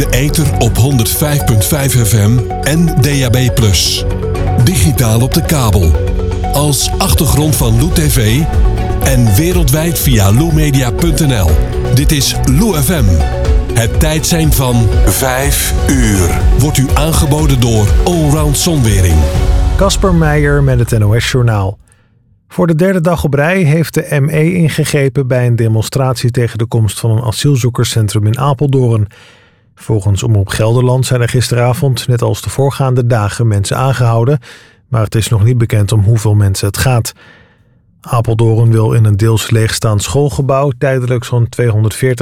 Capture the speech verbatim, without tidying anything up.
De ether op honderd vijf komma vijf F M en D A B plus. Digitaal op de kabel. Als achtergrond van Lou T V en wereldwijd via lou media punt n l. Dit is Lou F M. Het tijdsein van vijf uur wordt u aangeboden door Allround Zonwering. Kasper Meijer met het N O S-journaal. Voor de derde dag op rij heeft de M E ingegrepen bij een demonstratie tegen de komst van een asielzoekerscentrum in Apeldoorn. Volgens Omroep Gelderland zijn er gisteravond, net als de voorgaande dagen, mensen aangehouden, maar het is nog niet bekend om hoeveel mensen het gaat. Apeldoorn wil in een deels leegstaand schoolgebouw tijdelijk zo'n tweehonderdveertig